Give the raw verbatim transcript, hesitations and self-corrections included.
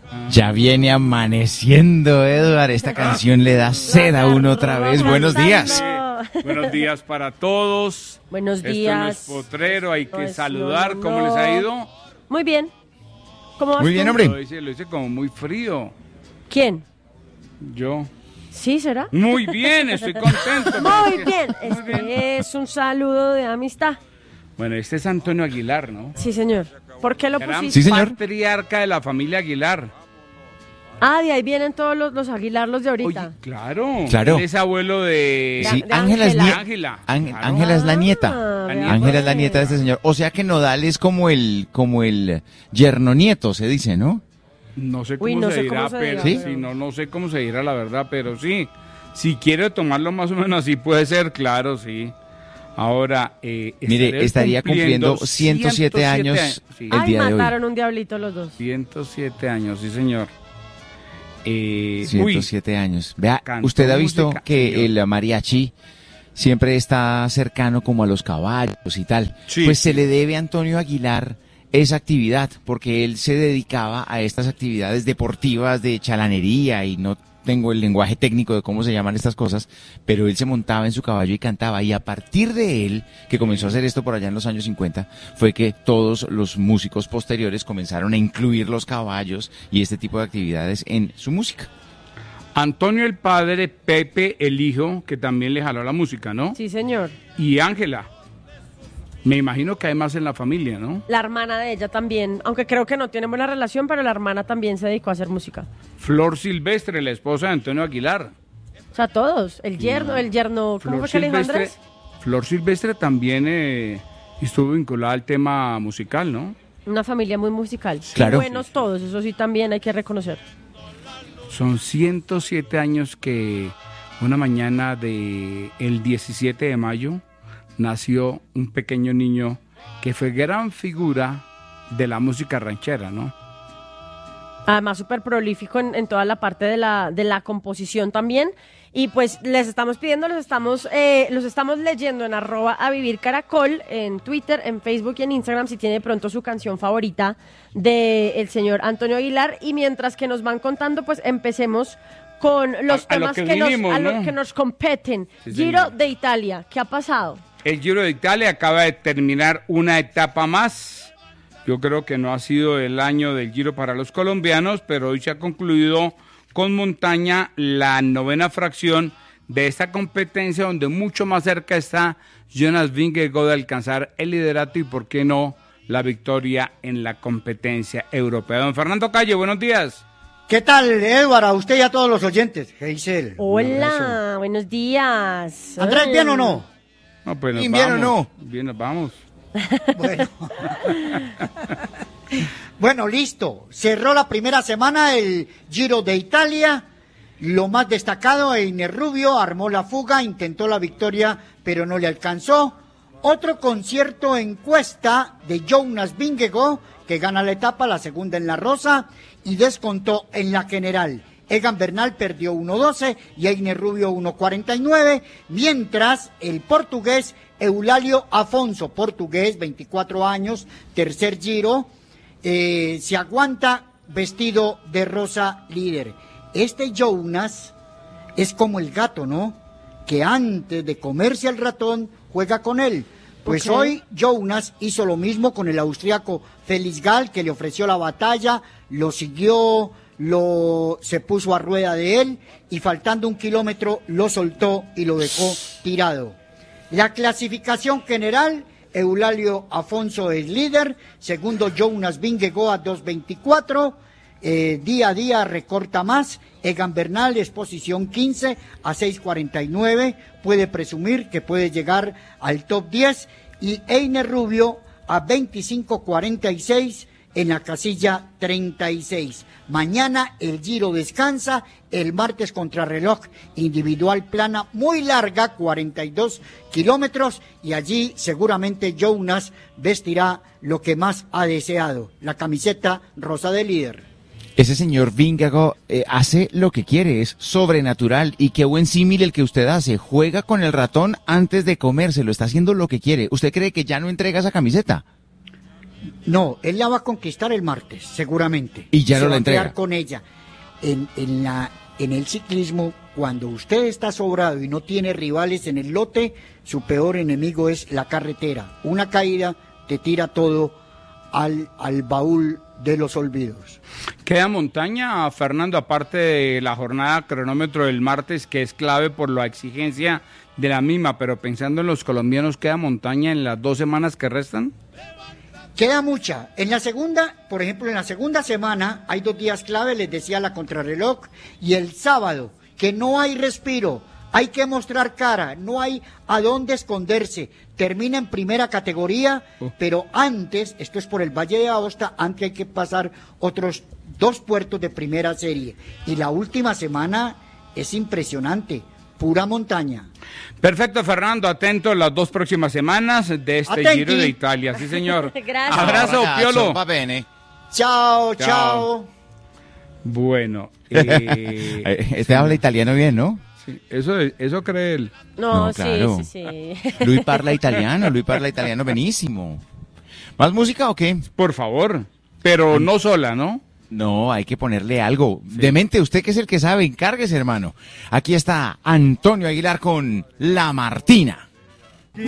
Ya viene amaneciendo, Edward. Esta canción le da sed a uno otra vez. Buenos días. Sí, buenos días para todos. Buenos días. Esto no es potrero, hay que No es- saludar. no, no, ¿Cómo no. les ha ido? Muy bien. ¿Cómo vas Muy tú? bien, hombre. Lo hice, lo hice como muy frío. ¿Quién? Yo. ¿Sí, será? Muy bien, estoy contento. Muy bien. Muy bien. Este es un saludo de amistad. Bueno, este es Antonio Aguilar, ¿no? Sí, señor. ¿Por qué lo Gran pusiste? Sí, señor. patriarca de la familia Aguilar. Ah, de ahí vienen todos los, los Aguilar, los de ahorita. Oye, claro. Claro. Él es abuelo de... Sí, de Ángela es, Ángela. nie- Ángela. Ángel- Claro. Ángela es la nieta. Ah, La vea, nieta. Ángela es la pues. nieta de este señor. O sea que Nodal es como el, como el yerno nieto, se dice, ¿no? No sé cómo Uy, no se sé dirá, cómo se pero dirá, sí, pero- no, no sé cómo se dirá la verdad, pero sí. Si quiere tomarlo más o menos así puede ser, claro, sí. Ahora, eh, Mire, estaré estaría cumpliendo ciento siete años Sí, el Ay, día de hoy. mataron un diablito los dos. ciento siete años, sí, señor. Eh, ciento siete años. Vea, cantó usted ha visto música, que señor. el mariachi siempre está cercano como a los caballos y tal. Sí, Pues sí. se le debe a Antonio Aguilar esa actividad, porque él se dedicaba a estas actividades deportivas de chalanería y no tengo el lenguaje técnico de cómo se llaman estas cosas, pero él se montaba en su caballo y cantaba, y a partir de él, que comenzó a hacer esto por allá en los años cincuenta, fue que todos los músicos posteriores comenzaron a incluir los caballos y este tipo de actividades en su música. Antonio el padre, Pepe el hijo, que también le jaló la música, ¿no? Sí, señor. Y Ángela. Me imagino que hay más en la familia, ¿no? La hermana de ella también, aunque creo que no tienen buena relación, pero la hermana también se dedicó a hacer música. Flor Silvestre, la esposa de Antonio Aguilar. O sea, todos. El yerno, el yerno, ¿cómo fue que le dijo Andrés? Flor Silvestre también eh, estuvo vinculada al tema musical, ¿no? Una familia muy musical. Claro. Buenos todos, eso sí también hay que reconocer. Son ciento siete años que una mañana de el diecisiete de mayo nació un pequeño niño que fue gran figura de la música ranchera, ¿no? Además, súper prolífico en, en toda la parte de la, de la composición también. Y pues les estamos pidiendo, los estamos, eh, los estamos leyendo en arroba a vivir caracol, en Twitter, en Facebook y en Instagram, si tiene de pronto su canción favorita del señor Antonio Aguilar. Y mientras que nos van contando, pues empecemos con los A- a lo temas que que, vinimos, nos, a ¿no? los que nos competen. Sí, Giro señor. de Italia, ¿qué ha pasado? El Giro de Italia acaba de terminar una etapa más. Yo creo que no ha sido el año del Giro para los colombianos, pero hoy se ha concluido con montaña la novena fracción de esta competencia, donde mucho más cerca está Jonas Vingegaard de alcanzar el liderato y, por qué no, la victoria en la competencia europea. Don Fernando Calle, buenos días. ¿Qué tal, Edward? A usted y a todos los oyentes. Geisel. Hola, buenos días. Andrés, ¿bien o no? No, pues nos ¿Bien, bien o vamos. no? Bien, nos vamos. Bueno. Bueno, listo. Cerró la primera semana el Giro de Italia. Lo más destacado, Einer Rubio armó la fuga, intentó la victoria, pero no le alcanzó. Otro concierto encuesta de Jonas Vingegaard, que gana la etapa, la segunda en la rosa, y descontó en la general. Egan Bernal perdió uno doce y Einer Rubio uno cuarenta y nueve, mientras el portugués Eulalio Afonso, portugués, veinticuatro años, tercer Giro, eh, se aguanta vestido de rosa líder. Este Jonas es como el gato, ¿no? Que antes de comerse al ratón, juega con él. Pues Ok. hoy Jonas hizo lo mismo con el austríaco Felix Gall, que le ofreció la batalla, lo siguió, lo se puso a rueda de él y faltando un kilómetro lo soltó y lo dejó tirado. La clasificación general, Eulalio Afonso es líder, segundo Jonas Vingegaard a dos veinticuatro, eh, día a día recorta más, Egan Bernal es posición quince a seis cuarenta y nueve, puede presumir que puede llegar al top diez, y Einer Rubio a veinticinco cuarenta y seis en la casilla treinta y seis. Mañana el Giro descansa, el martes contrarreloj individual plana muy larga, cuarenta y dos kilómetros, y allí seguramente Jonas vestirá lo que más ha deseado, la camiseta rosa de líder. Ese señor Vingegaard eh, hace lo que quiere, es sobrenatural, y qué buen símil el que usted hace, juega con el ratón antes de comérselo, está haciendo lo que quiere. ¿Usted cree que ya no entrega esa camiseta? No, él la va a conquistar el martes, seguramente. Y ya Se no va la a quedar entrega. con ella. En, en, la, en el ciclismo, cuando usted está sobrado y no tiene rivales en el lote, su peor enemigo es la carretera. Una caída te tira todo al, al baúl de los olvidos. ¿Queda montaña, Fernando, aparte de la jornada cronómetro del martes, que es clave por la exigencia de la misma, pero pensando en los colombianos, ¿queda montaña en las dos semanas que restan? Queda mucha. En la segunda, por ejemplo, en la segunda semana hay dos días clave, les decía la contrarreloj, y el sábado, que no hay respiro, hay que mostrar cara, no hay a dónde esconderse. Termina en primera categoría, Oh. pero antes, esto es por el Valle de Aosta, antes hay que pasar otros dos puertos de primera serie. Y la última semana es impresionante, pura montaña. Perfecto, Fernando, atento a las dos próximas semanas de este Atenti. Giro de Italia. Sí, señor. Gracias. Abrazo, Ragazzo, Piolo. va bene. Chao, Chao. chao. Bueno, eh, Este habla italiano bien, ¿no? sí, eso, eso cree él. No, No, sí, claro. sí, sí. Lui parla italiano, lui parla italiano benísimo. ¿Más música o qué? Por favor, pero no sola, ¿no? No, hay que ponerle algo. Demente, usted que es el que sabe, encárguese, hermano. Aquí está Antonio Aguilar con La Martina.